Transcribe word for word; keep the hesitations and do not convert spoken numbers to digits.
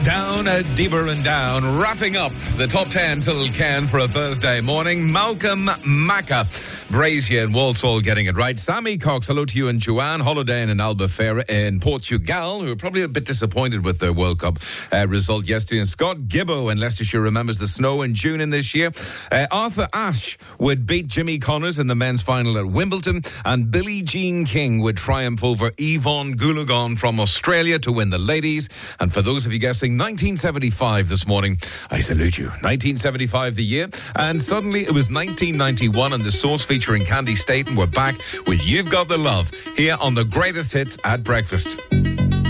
Down, uh, deeper and down, wrapping up the top ten till can for a Thursday morning. Malcolm Macca, Brazier and Walsall getting it right. Sammy Cox, hello to you, and Joanne Holiday in Albufeira in Portugal, who are probably a bit disappointed with their World Cup uh, result yesterday. And Scott Gibbo in Leicestershire remembers the snow in June in this year. Uh, Arthur Ashe would beat Jimmy Connors in the men's final at Wimbledon, and Billie Jean King would triumph over Yvonne Goolagong from Australia to win the ladies. And for those of you guessing, nineteen seventy-five this morning. I salute you. nineteen seventy-five the year. And suddenly it was nineteen ninety-one, and the Source featuring Candy Staten were back with You've Got the Love here on the greatest hits at breakfast.